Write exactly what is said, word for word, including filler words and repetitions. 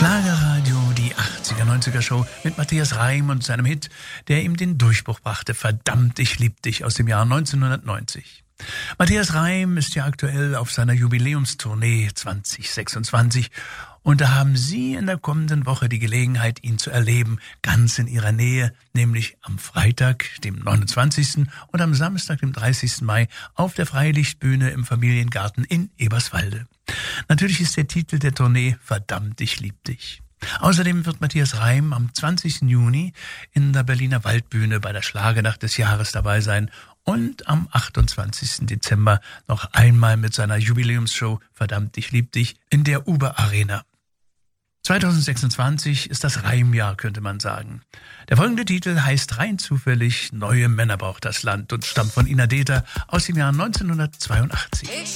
Schlagerradio, die achtziger, neunziger Show mit Matthias Reim und seinem Hit, der ihm den Durchbruch brachte, Verdammt, ich lieb dich, aus dem Jahr neunzehnhundertneunzig. Matthias Reim ist ja aktuell auf seiner Jubiläumstournee zwanzig sechsundzwanzig und da haben Sie in der kommenden Woche die Gelegenheit, ihn zu erleben, ganz in Ihrer Nähe, nämlich am Freitag, dem neunundzwanzigsten und am Samstag, dem dreißigsten Mai auf der Freilichtbühne im Familiengarten in Eberswalde. Natürlich ist der Titel der Tournee Verdammt, ich lieb dich. Außerdem wird Matthias Reim am zwanzigsten Juni in der Berliner Waldbühne bei der Schlagernacht des Jahres dabei sein und am achtundzwanzigsten Dezember noch einmal mit seiner Jubiläumsshow Verdammt, ich lieb dich in der Uber Arena. zwanzig sechsundzwanzig ist das Reimjahr, könnte man sagen. Der folgende Titel heißt rein zufällig Neue Männer braucht das Land und stammt von Ina Deter aus dem Jahr neunzehnhundertzweiundachtzig.